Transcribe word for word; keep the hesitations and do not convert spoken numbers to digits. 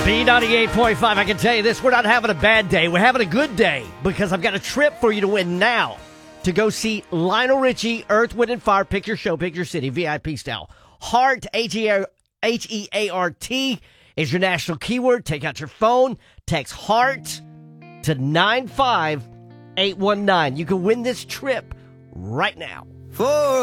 B ninety-eight point five, I can tell you this, we're not having a bad day. We're having a good day because I've got a trip for you to win now to go see Lionel Richie, Earth, Wind and Fire. Pick your show, pick your city, V I P style. Heart, H E A R T is your national keyword. Take out your phone, text HEART to nine five eight one nine. You can win this trip right now. For